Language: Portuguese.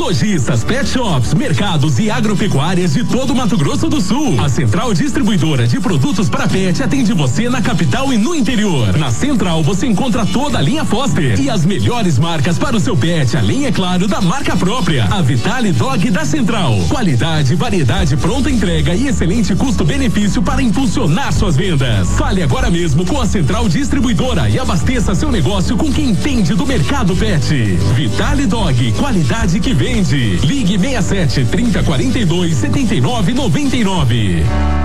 Lojistas, pet shops, mercados e agropecuárias de todo o Mato Grosso do Sul. A Central Distribuidora de Produtos para Pet atende você na capital e no interior. Na Central você encontra toda a linha Foster e as melhores marcas para o seu pet, além, é claro, da marca própria. A Vitale Dog da Central. Qualidade, variedade, pronta entrega e excelente custo-benefício para impulsionar suas vendas. Fale agora mesmo com a Central Distribuidora e abasteça seu negócio com quem entende do mercado pet. Vitale Dog, qualidade que vende. Ligue 67 30 42 79 99.